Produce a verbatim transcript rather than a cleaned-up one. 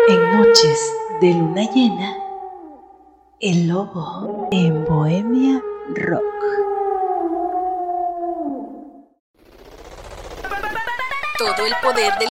En noches de luna llena, el lobo en Bohemia Rock. Todo el poder del